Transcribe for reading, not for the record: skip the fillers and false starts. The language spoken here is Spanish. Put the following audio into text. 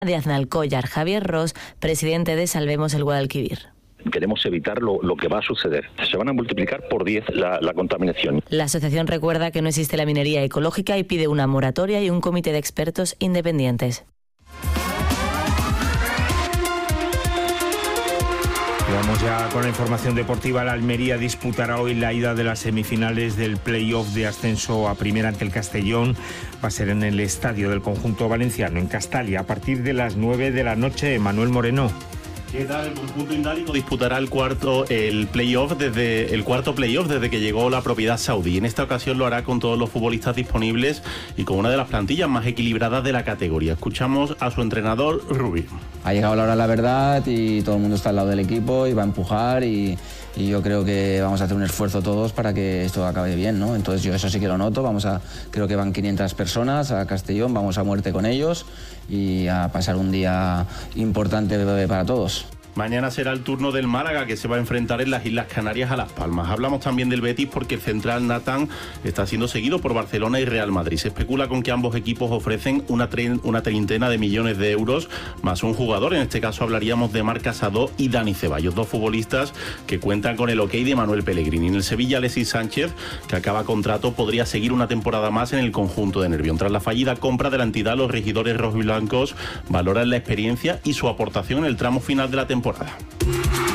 de Aznalcóllar. Javier Ros, presidente de Salvemos el Guadalquivir. Queremos evitar lo que va a suceder. Se van a multiplicar por 10 la contaminación. La asociación recuerda que no existe la minería ecológica y pide una moratoria y un comité de expertos independientes. Vamos ya con la información deportiva. La Almería disputará hoy la ida de las semifinales del play-off de ascenso a primera ante el Castellón. Va a ser en el estadio del conjunto valenciano, en Castalia, a partir de las 9 de la noche. Manuel Moreno. ¿Qué tal? El conjunto indálico disputará el cuarto playoff desde que llegó la propiedad saudí. En esta ocasión lo hará con todos los futbolistas disponibles y con una de las plantillas más equilibradas de la categoría. Escuchamos a su entrenador, Rubí. Ha llegado la hora de la verdad y todo el mundo está al lado del equipo y va a empujar y yo creo que vamos a hacer un esfuerzo todos para que esto acabe bien, ¿no? Entonces yo eso sí que lo noto. Creo que van 500 personas a Castellón, vamos a muerte con ellos y a pasar un día importante para todos. Mañana será el turno del Málaga, que se va a enfrentar en las Islas Canarias a Las Palmas. Hablamos también del Betis porque el central Nathan está siendo seguido por Barcelona y Real Madrid. Se especula con que ambos equipos ofrecen una treintena de millones de euros más un jugador. En este caso hablaríamos de Marc Casado y Dani Ceballos, dos futbolistas que cuentan con el ok de Manuel Pellegrini. En el Sevilla, Alexis Sánchez, que acaba contrato, podría seguir una temporada más en el conjunto de Nervión. Tras la fallida compra de la entidad, los regidores rojiblancos valoran la experiencia y su aportación en el tramo final de la temporada.